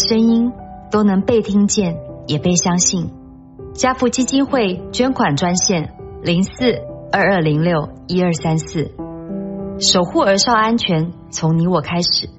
声音都能被听见，也被相信。家福基金会捐款专线04-2206-1234，守护儿少安全，从你我开始。